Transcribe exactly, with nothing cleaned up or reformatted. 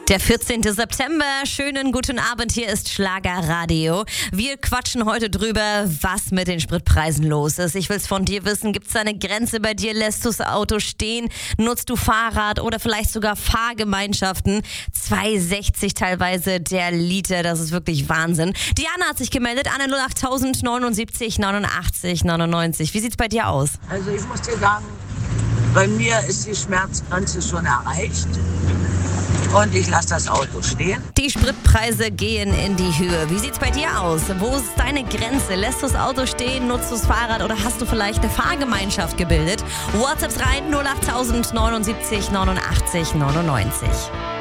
Der vierzehnten September, schönen guten Abend, hier ist Schlagerradio. Wir quatschen heute drüber, was mit den Spritpreisen los ist. Ich will's von dir wissen, gibt's da eine Grenze bei dir? Lässt du das Auto stehen? Nutzt du Fahrrad oder vielleicht sogar Fahrgemeinschaften? zwei sechzig teilweise der Liter, das ist wirklich Wahnsinn. Diana hat sich gemeldet, Anne null acht tausend neunundsiebzig neunundachtzig neunundneunzig. Wie sieht's bei dir aus? Also ich muss dir sagen, bei mir ist die Schmerzgrenze schon erreicht. Und ich lasse das Auto stehen. Die Spritpreise gehen in die Höhe. Wie sieht's bei dir aus? Wo ist deine Grenze? Lässt du das Auto stehen? Nutzt du das Fahrrad? Oder hast du vielleicht eine Fahrgemeinschaft gebildet? WhatsApp rein null acht tausend neunundsiebzig neunundachtzig neunundneunzig.